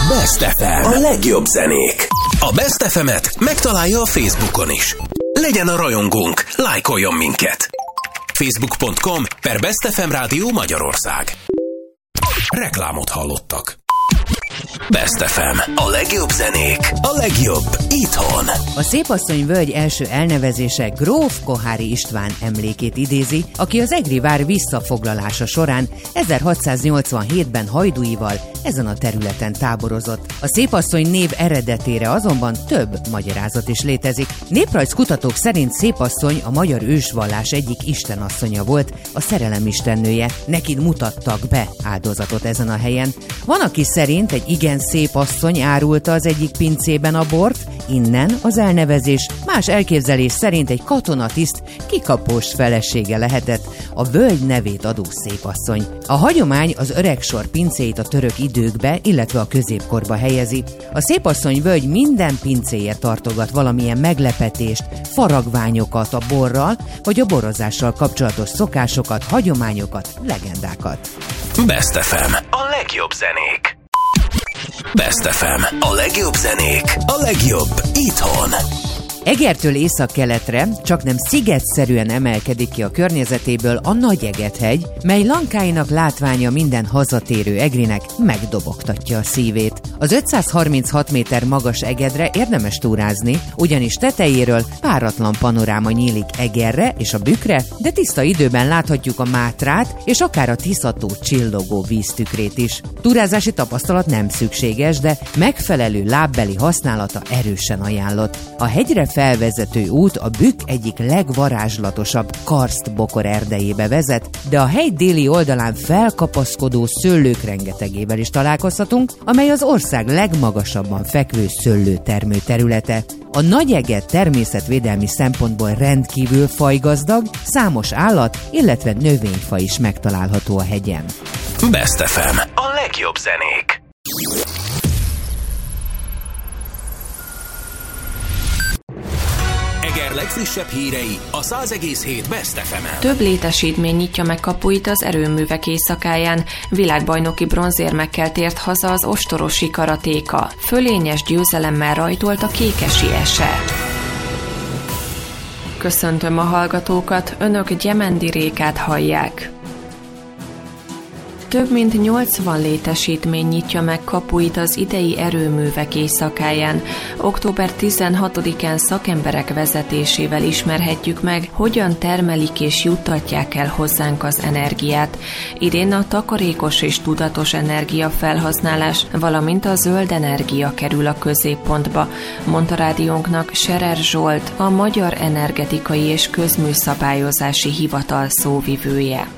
Best FM. A legjobb zenék. A Best FM-et megtalálja a Facebookon is. Legyen a rajongónk, lájkoljon minket. Facebook.com/Best FM Rádió Magyarország. Reklámot hallottak. Best FM. A legjobb zenék. A legjobb itthon. A Szépasszony völgy első elnevezése gróf Koháry István emlékét idézi, aki az Egri vár visszafoglalása során 1687-ben hajdúival ezen a területen táborozott. A Szépasszony név eredetére azonban több magyarázat is létezik. Néprajzkutatók szerint Szépasszony a magyar ősvallás egyik istenasszonya volt, a szerelem istennője. Neki mutattak be áldozatot ezen a helyen. Van, aki szerint egy igen szép asszony árulta az egyik pincében a bort, innen az elnevezés. Más elképzelés szerint egy katonatiszt kikapós felesége lehetett, a völgy nevét adó Szépasszony. A hagyomány az Öregsor pincéit a török időkbe, illetve a középkorba helyezi. A Szépasszony völgy minden pincéje tartogat valamilyen meglepetést, faragványokat a borral, vagy a borozással kapcsolatos szokásokat, hagyományokat, legendákat. Best FM. A legjobb zenék. Best FM. A legjobb zenék. A legjobb itthon. Egertől északkeletre csaknem szigetszerűen emelkedik ki a környezetéből a Nagy-Eget-hegy, mely lankáinak látványa minden hazatérő egrinek megdobogtatja a szívét. Az 536 méter magas Egedre érdemes túrázni, ugyanis tetejéről páratlan panoráma nyílik Egerre és a Bükkre, de tiszta időben láthatjuk a Mátrát és akár a Tisza-tó csillogó víztükrét is. Túrázási tapasztalat nem szükséges, de megfelelő lábbeli használata erősen ajánlott. A hegyre felvezető út a Bükk egyik legvarázslatosabb karsztbokor erdejébe vezet, de a hegy déli oldalán felkapaszkodó szőlők rengetegével is találkozhatunk, amely az ország legmagasabban fekvő szőlőtermő területe. A Nagy-Eget természetvédelmi szempontból rendkívül fajgazdag, számos állat, illetve növényfaj is megtalálható a hegyen. Best FM. A legjobb zenék. Eger legfrissebb hírei a 100,7 Best FM-en. Több létesítmény nyitja meg kapuit az erőművek éjszakáján. Világbajnoki bronzérmekkel tért haza az ostorosi karatéka. Fölényes győzelemmel rajtolt a Kékesi Ese. Köszöntöm a hallgatókat, önök Gyemendi Rékát hallják. Több mint 80 létesítmény nyitja meg kapuit az idei erőművek éjszakáján. Október 16-án szakemberek vezetésével ismerhetjük meg, hogyan termelik és juttatják el hozzánk az energiát. Idén a takarékos és tudatos energiafelhasználás, valamint a zöld energia kerül a középpontba, mondta rádiónknak Scherer Zsolt, a Magyar Energetikai és Közműszabályozási Hivatal szóvivője.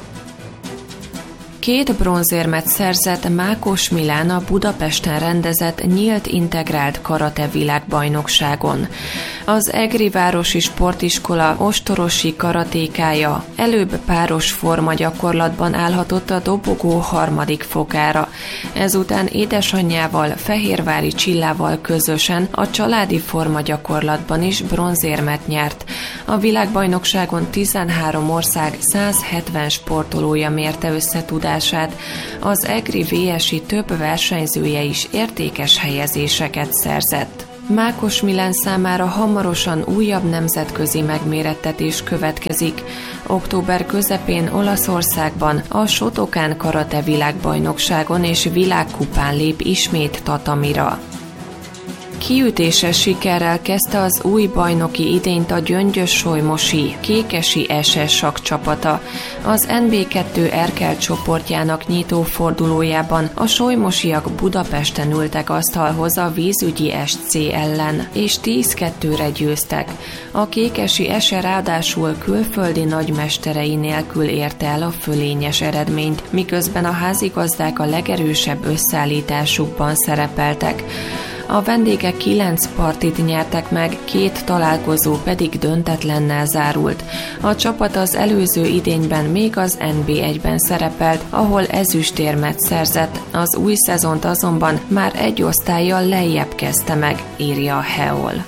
2 bronzérmet szerzett Mákos Milán a Budapesten rendezett nyílt integrált karate világbajnokságon. Az Egri Városi Sportiskola ostorosi karatékája előbb páros forma gyakorlatban állhatott a dobogó 3. fokára. Ezután édesanyjával, Fehérvári Csillával közösen a családi forma gyakorlatban is bronzérmet nyert. A világbajnokságon 13 ország 170 sportolója mérte össze tudását. Az Egri VSI több versenyzője is értékes helyezéseket szerzett. Mákos Milán számára hamarosan újabb nemzetközi megmérettetés következik. Október közepén Olaszországban a Shotokan karate világbajnokságon és világkupán lép ismét tatamira. Kiütéses sikerrel kezdte az új bajnoki idényt a Gyöngyös-Solymosi Kékesi Ese sakkcsapata. Az NB2 Erkel csoportjának nyitó fordulójában a solymosiak Budapesten ültek asztalhoz a Vízügyi SC ellen, és 10-2-re győztek. A Kékesi Ese ráadásul külföldi nagymesterei nélkül érte el a fölényes eredményt, miközben a házigazdák a legerősebb összeállításukban szerepeltek. A vendégek 9 partit nyertek meg, 2 találkozó pedig döntetlennel zárult. A csapat az előző idényben még az NB1-ben szerepelt, ahol ezüstérmet szerzett, az új szezont azonban már egy osztállyal lejjebb kezdte meg, írja a Heol.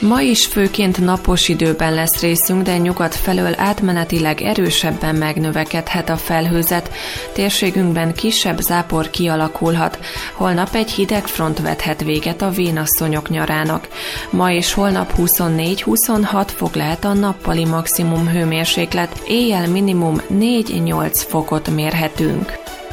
Ma is főként napos időben lesz részünk, de nyugat felől átmenetileg erősebben megnövekedhet a felhőzet. Térségünkben kisebb zápor kialakulhat. Holnap egy hideg front vethet véget a vénasszonyok nyarának. Ma és holnap 24-26 fok lehet a nappali maximum hőmérséklet, éjjel minimum 4-8 fokot mérhetünk.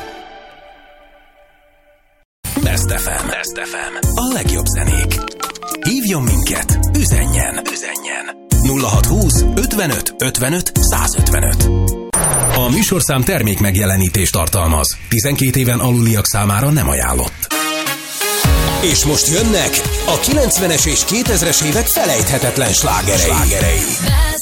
Best FM. A legjobb zenék. Hívjon minket, üzenjen. 0620 55 55 155. A műsorszám termék megjelenítést tartalmaz. 12 éven aluliak számára nem ajánlott. És most jönnek a 90-es és 2000-es évek felejthetetlen slágerei.